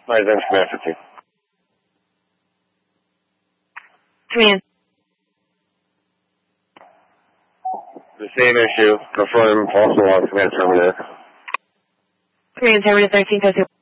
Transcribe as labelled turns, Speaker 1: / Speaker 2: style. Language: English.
Speaker 1: My name's Command 15.
Speaker 2: Command.
Speaker 1: The same issue. Confirm false alarm. Command Terminator.
Speaker 2: Command Terminator 13 2.